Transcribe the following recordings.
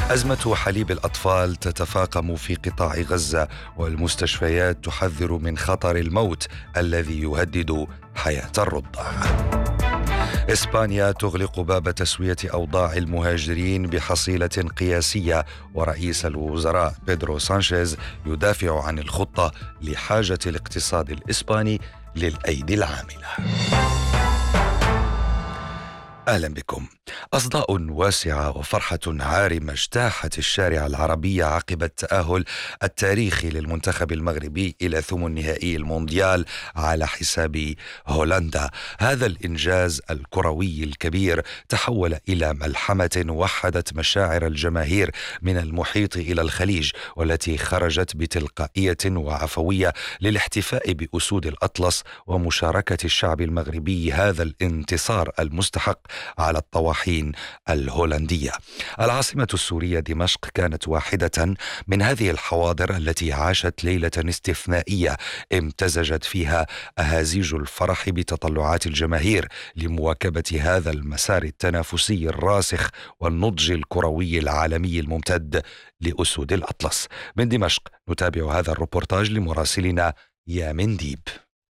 أزمة حليب الأطفال تتفاقم في قطاع غزة، والمستشفيات تحذر من خطر الموت الذي يهدد حياة الرضع. إسبانيا تغلق باب تسوية أوضاع المهاجرين بحصيلة قياسية، ورئيس الوزراء بيدرو سانشيز يدافع عن الخطة لحاجة الاقتصاد الإسباني للأيدي العاملة. أهلا بكم. أصداء واسعة وفرحة عارمة اجتاحت الشارع العربي عقب التأهل التاريخي للمنتخب المغربي إلى ثمن نهائي المونديال على حساب هولندا. هذا الإنجاز الكروي الكبير تحول إلى ملحمة وحدت مشاعر الجماهير من المحيط إلى الخليج، والتي خرجت بتلقائية وعفوية للاحتفاء بأسود الأطلس ومشاركة الشعب المغربي هذا الانتصار المستحق على الطواحين الهولندية. العاصمة السورية دمشق كانت واحدة من هذه الحواضر التي عاشت ليلة استثنائية امتزجت فيها أهازيج الفرح بتطلعات الجماهير لمواكبة هذا المسار التنافسي الراسخ والنضج الكروي العالمي الممتد لأسود الأطلس. من دمشق نتابع هذا الروبورتاج لمراسلنا يامن ديب.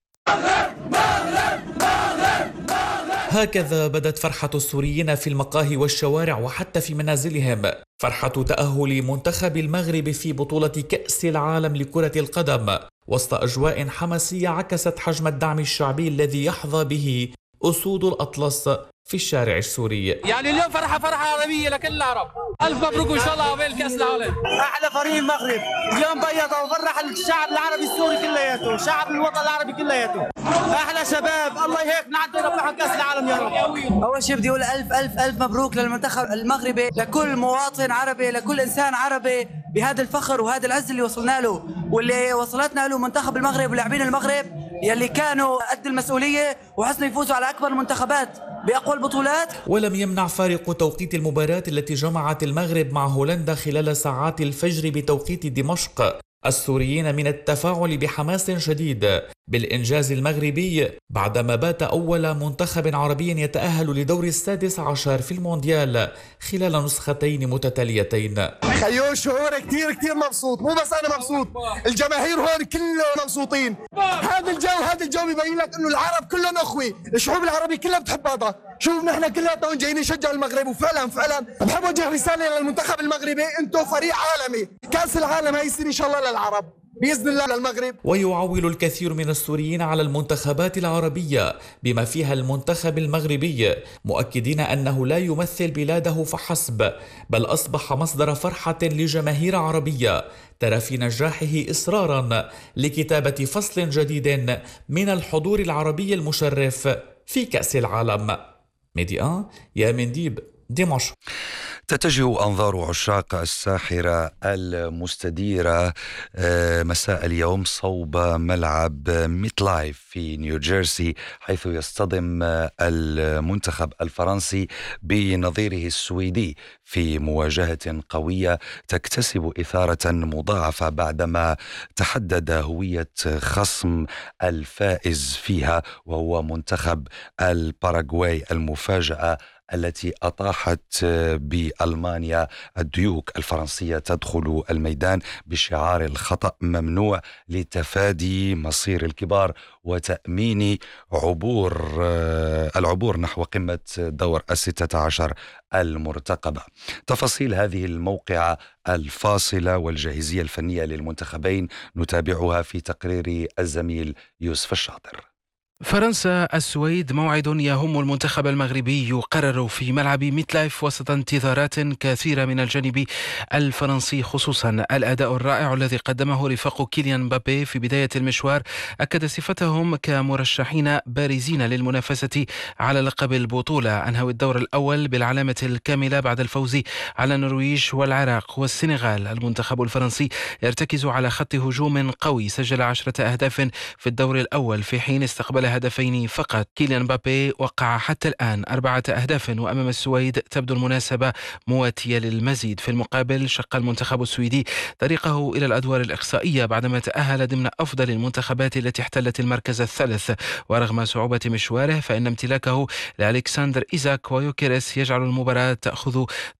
هكذا بدت فرحة السوريين في المقاهي والشوارع وحتى في منازلهم، فرحة تأهل منتخب المغرب في بطولة كأس العالم لكرة القدم وسط أجواء حماسية عكست حجم الدعم الشعبي الذي يحظى به أسود الأطلس في الشارع السوري. يعني اليوم فرحة عالمية لكل العرب. ألف مبروك وإن شاء الله عقبال كأس العالم. أحلى فريق المغرب اليوم بيض وفرح الشعب العربي السوري كلياته، شعب الوطن العربي كلياته. أحلى شباب، الله يهيك نعدي ربنا كأس العالم يا رب. أول شيء بدي أقول ألف مبروك للمنتخب المغربي، لكل مواطن عربي، لكل إنسان عربي بهذا الفخر وهذا العز اللي وصلنا له واللي وصلتنا له منتخب المغرب ولاعبين المغرب يلي كانوا قد المسؤولية وحسنوا يفوزوا على أكبر المنتخبات بأقوى البطولات. ولم يمنع فارق توقيت المباراة التي جمعت المغرب مع هولندا خلال ساعات الفجر بتوقيت دمشق السوريين من التفاعل بحماس شديد بالإنجاز المغربي، بعدما بات أول منتخب عربي يتأهل لدور السادس عشر في المونديال خلال نسختين متتاليتين. خيو شعور كتير مبسوط، مو بس أنا مبسوط، الجماهير هون كلهم مبسوطين. هذا الجو بيبين لك إنه العرب كلهم أخوي، الشعوب العربية كلها بتحب بعضها. شوف نحن كلنا جايين نشجع المغرب، وفعلا بحب أوجه رسالة للمنتخب المغربي، أنتم فريق عالمي، كأس العالم هيصير إن شاء الله للعرب بإذن الله للمغرب. ويعول الكثير من السوريين على المنتخبات العربية بما فيها المنتخب المغربي، مؤكدين أنه لا يمثل بلاده فحسب، بل أصبح مصدر فرحة لجماهير عربية ترى في نجاحه إصرارا لكتابة فصل جديد من الحضور العربي المشرف في كأس العالم. ميديا يامن ديب، دمشق. تتجه أنظار عشاق الساحرة المستديرة مساء اليوم صوب ملعب ميت لايف في نيوجيرسي، حيث يصطدم المنتخب الفرنسي بنظيره السويدي في مواجهة قوية تكتسب إثارة مضاعفة بعدما تحدد هوية خصم الفائز فيها، وهو منتخب الباراغواي المفاجأة التي أطاحت بألمانيا الديوك الفرنسية تدخل الميدان بشعار الخطأ ممنوع لتفادي مصير الكبار وتأمين العبور نحو قمة دور 16 المرتقبة. تفاصيل هذه الموقعة الفاصلة والجاهزية الفنية للمنتخبين نتابعها في تقرير الزميل يوسف الشاطر. فرنسا السويد موعد يهم المنتخب المغربي يقرر في ملعب ميت لايف وسط انتظارات كثيرة من الجانب الفرنسي، خصوصا الأداء الرائع الذي قدمه رفاق كيليان مبابي في بداية المشوار أكد صفتهم كمرشحين بارزين للمنافسة على لقب البطولة. أنهوا الدور الأول بالعلامة الكاملة بعد الفوز على النرويج والعراق والسنغال. المنتخب الفرنسي يرتكز على خط هجوم قوي، سجل 10 أهداف في الدور الأول في حين استقبل هدفين فقط. كيليان مبابي وقع حتى الآن 4 أهداف، وأمام السويد تبدو المناسبة مواتية للمزيد. في المقابل شق المنتخب السويدي طريقه إلى الأدوار الإقصائية بعدما تأهل ضمن أفضل المنتخبات التي احتلت المركز الثالث، ورغم صعوبة مشواره فإن امتلاكه لألكسندر إيزاك ويوكيريس يجعل المباراة تأخذ